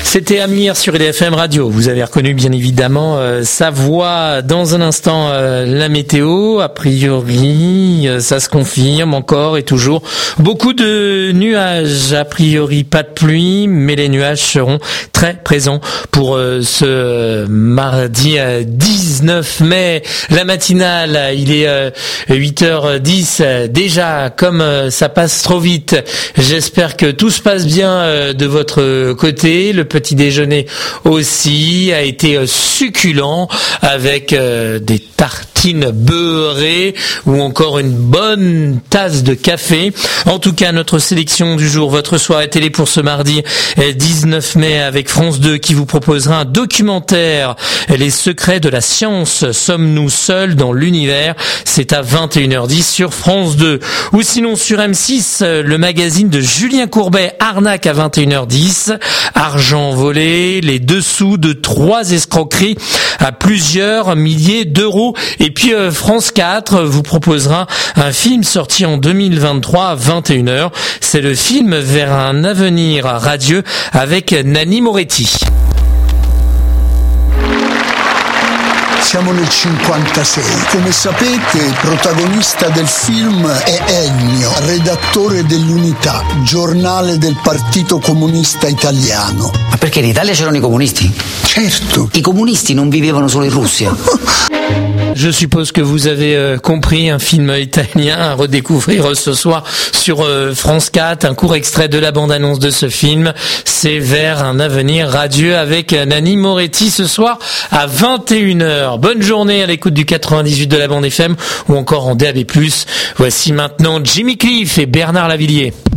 C'était Amir sur IDFM Radio. Vous avez reconnu bien évidemment sa voix. Dans un instant, la météo. A priori, ça se confirme encore et toujours. Beaucoup de nuages. A priori, pas de pluie, mais les nuages seront très présents pour ce mardi 19 mai. La matinale, il est 8h10. Déjà, comme ça passe trop vite, j'espère que tout se passe bien de votre côté. Le petit déjeuner aussi a été succulent avec des tartines beurrées ou encore une bonne tasse de café. En tout cas, notre sélection du jour, votre soirée télé pour ce mardi 19 mai avec France 2 qui vous proposera un documentaire, Les secrets de la science. Sommes-nous seuls dans l'univers? C'est à 21h10 sur France 2. Ou sinon sur M6, le magazine de Julien Courbet, Arnaque à 21h10. Argent volé, les dessous de 3 escroqueries à plusieurs milliers d'euros. Et puis France 4 vous proposera un film sorti en 2023 à 21h. C'est le film Vers un avenir radieux avec Nanni Moretti. Siamo nel 56. Come sapete, protagonista del film è Ennio, redattore dell'Unità, giornale del Partito Comunista Italiano. Ma perché in Italia c'erano i comunisti? Certo. I comunisti non vivevano solo in Russia. Je suppose que vous avez compris, un film italien à redécouvrir ce soir sur France 4, un court extrait de la bande-annonce de ce film, c'est Vers un avenir radieux avec Nanni Moretti ce soir à 21h. Bonne journée à l'écoute du 98 de la bande FM ou encore en DAB+. Voici maintenant Jimmy Cliff et Bernard Lavillier.